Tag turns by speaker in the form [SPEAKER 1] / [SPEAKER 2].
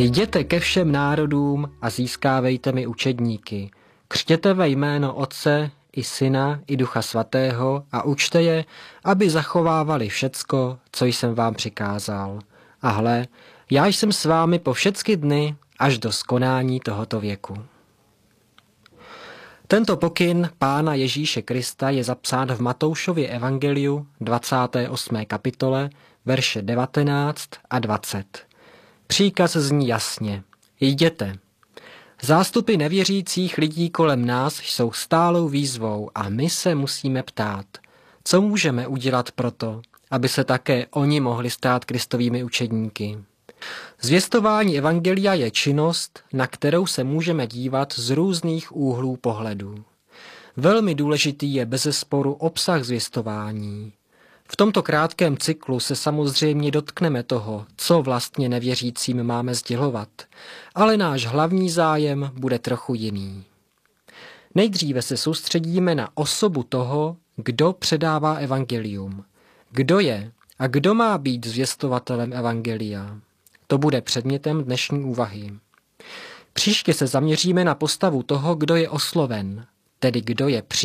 [SPEAKER 1] Jděte ke všem národům a získávejte mi učedníky. Křtěte ve jméno Otce i Syna i Ducha Svatého a učte je, aby zachovávali všecko, co jsem vám přikázal. A hle, já jsem s vámi po všechny dny až do skonání tohoto věku. Tento pokyn Pána Ježíše Krista je zapsán v Matoušově evangeliu 28. kapitole, verše 19 a 20. Příkaz zní jasně: jděte. Zástupy nevěřících lidí kolem nás jsou stálou výzvou a my se musíme ptát, co můžeme udělat proto, aby se také oni mohli stát Kristovými učedníky. Zvěstování evangelia je činnost, na kterou se můžeme dívat z různých úhlů pohledu. Velmi důležitý je bezesporu obsah zvěstování. V tomto krátkém cyklu se samozřejmě dotkneme toho, co vlastně nevěřícím máme sdělovat, ale náš hlavní zájem bude trochu jiný. Nejdříve se soustředíme na osobu toho, kdo předává evangelium. Kdo je a kdo má být zvěstovatelem evangelia? To bude předmětem dnešní úvahy. Příště se zaměříme na postavu toho, kdo je osloven, tedy kdo je